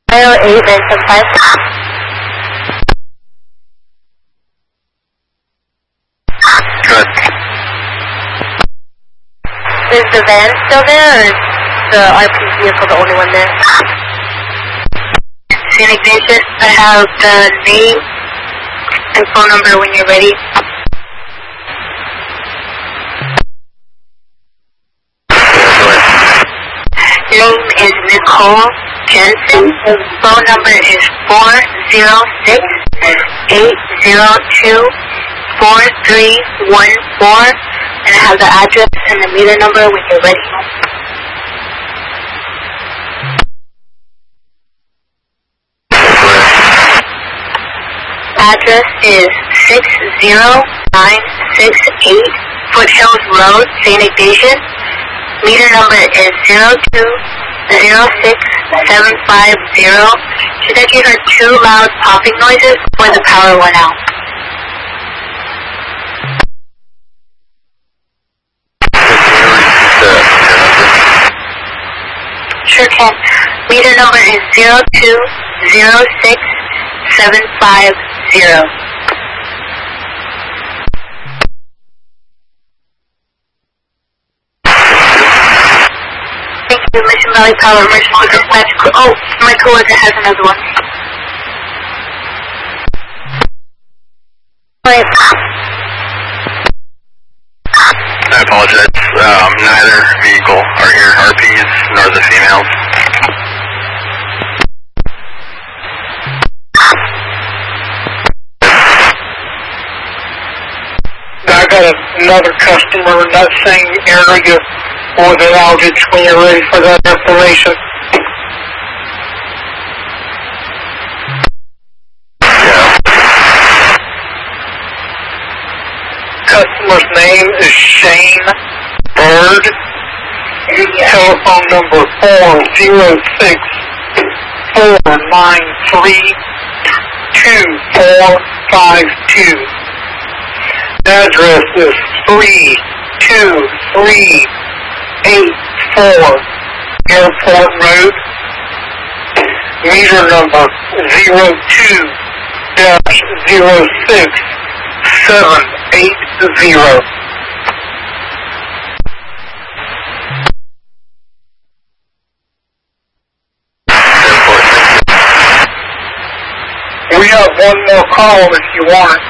08-975. Good. Is the van still there, or is the RP vehicle the only one there? Scenic Nation, I have the name and phone number when you're ready. Name is Nicole Jensen. Phone number is 406-802-4314. And I have the address and the meter number when you're ready. Address is 60968 Foothills Road, St. Ignatius. Meter number is 0206750. She said she heard 2 loud popping noises before the power went out. Sure can. Meter number is 0206750. Thank you, Mission Valley Power Emergency Dispatch. Oh, my coworker has another one. Wait. I apologize. Neither vehicle are here, RPs nor the females. I got another customer in that same area for the outage when you're ready for that information. Customer's name is Shane Bird. Telephone number 406-493-2452. Address is 32384 Airport Road. Meter number 02-06780. We have one more call if you want it.